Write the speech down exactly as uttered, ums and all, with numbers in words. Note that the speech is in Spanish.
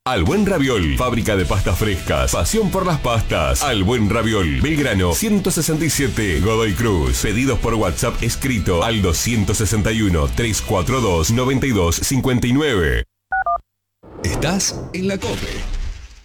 Al Buen Raviol, fábrica de pastas frescas, pasión por las pastas. Al Buen Raviol, Belgrano ciento sesenta y siete, Godoy Cruz. Pedidos por WhatsApp escrito al doscientos sesenta y uno, trescientos cuarenta y dos, noventa y dos cincuenta y nueve. Estás en la COPE.